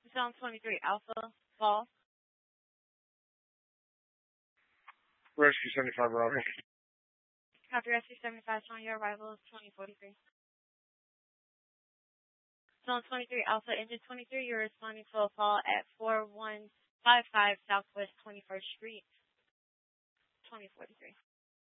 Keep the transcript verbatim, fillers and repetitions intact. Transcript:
Zone twenty-three Alpha, Fall. Rescue seventy-five Robin. Copy Rescue seventy-five, showing your arrival is twenty forty-three. Zone twenty-three Alpha, Engine twenty-three, you're responding to a call at four one five five Southwest twenty-first Street, twenty forty-three.